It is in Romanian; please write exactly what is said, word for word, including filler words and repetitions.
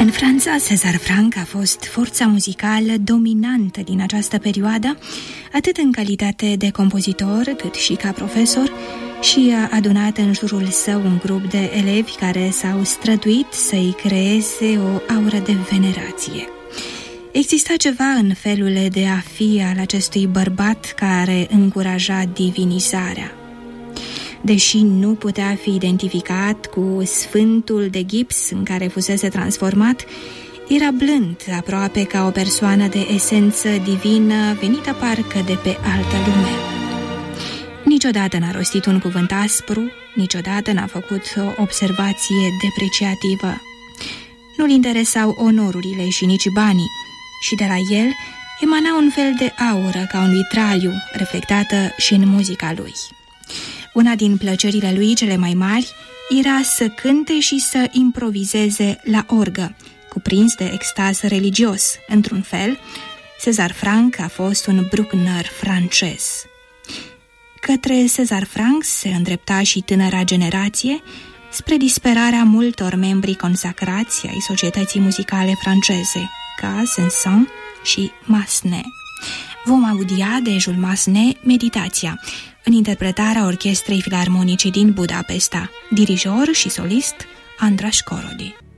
În Franța, César Franck a fost forța muzicală dominantă din această perioadă, atât în calitate de compozitor, cât și ca profesor, și a adunat în jurul său un grup de elevi care s-au străduit să-i creeze o aură de venerație. Exista ceva în felul de a fi al acestui bărbat care încuraja divinizarea. Deși nu putea fi identificat cu sfântul de gips în care fusese transformat, era blând, aproape ca o persoană de esență divină venită parcă de pe altă lume. Niciodată n-a rostit un cuvânt aspru, niciodată n-a făcut o observație depreciativă. Nu-l interesau onorurile și nici banii, și de la el emana un fel de aură ca un vitraliu, reflectată și în muzica lui. Una din plăcerile lui cele mai mari era să cânte și să improvizeze la orgă, cuprins de extaz religios. Într-un fel, César Franck a fost un Bruckner francez. Către César Franck se îndrepta și tânăra generație, spre disperarea multor membri consacrați ai societății muzicale franceze, ca Saint-Saëns și Massenet. Vom audia de Jules Massenet Meditația, în interpretarea Orchestrei Filarmonice din Budapesta, dirijor și solist Andras Korody.